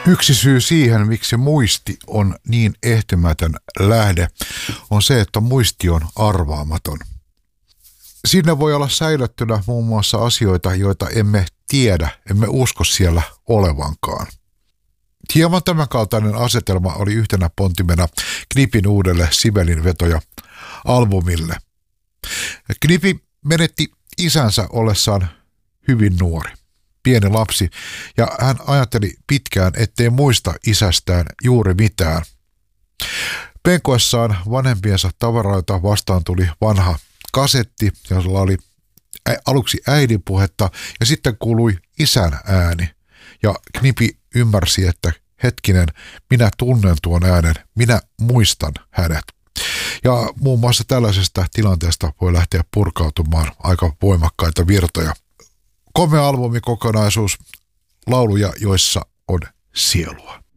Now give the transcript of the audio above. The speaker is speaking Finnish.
Yksi syy siihen, miksi muisti on niin ehtymätön lähde, on se, että muisti on arvaamaton. Sinne voi olla säilyttynä muun muassa asioita, joita emme tiedä, emme usko siellä olevankaan. Hieman tämänkaltainen asetelma oli yhtenä pontimena Knipin uudelle Sibelin vetoja albumille. Knipi menetti isänsä ollessaan hyvin nuori, pieni lapsi, ja hän ajatteli pitkään, ettei muista isästään juuri mitään. Penkoessaan vanhempiensa tavaroita vastaan tuli vanha kasetti, jolla oli aluksi äidin puhetta ja sitten kuului isän ääni. Ja Knipi ymmärsi, että hetkinen, minä tunnen tuon äänen, minä muistan hänet. Ja muun muassa tällaisesta tilanteesta voi lähteä purkautumaan aika voimakkaita virtoja. Komea albumikokonaisuus, lauluja, joissa on sielua.